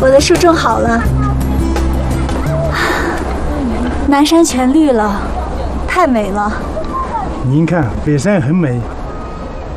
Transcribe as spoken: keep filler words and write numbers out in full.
我的树种好了，南山全绿了，太美了。 您看，北山很美，